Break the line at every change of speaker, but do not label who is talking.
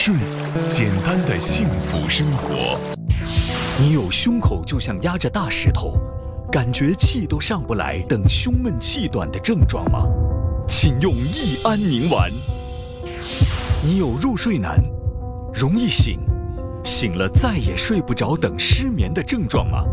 睡，简单的幸福生活。
你有胸口就像压着大石头，感觉气都上不来，等胸闷气短的症状吗？请用益安宁丸。你有入睡难、容易醒了再也睡不着等失眠的症状吗？